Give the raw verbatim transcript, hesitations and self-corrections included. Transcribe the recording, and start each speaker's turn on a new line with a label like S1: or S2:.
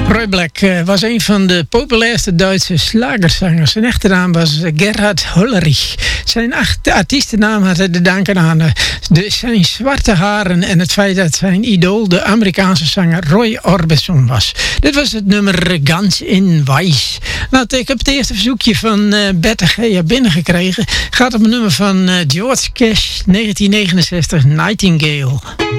S1: Roy Black uh, was een van de populairste Duitse slagerzangers. Zijn echte naam was Gerhard Hollerich. Zijn artiestennaam had hij te danken aan uh, de, zijn zwarte haren en het feit dat zijn idool de Amerikaanse zanger Roy Orbison was. Dit was het nummer Ganz in Weiß. Nou, ik heb het eerste verzoekje van uh, Bette Gea binnengekregen. Gaat op een nummer van uh, George Cash, negentien negenenzestig, Nightingale.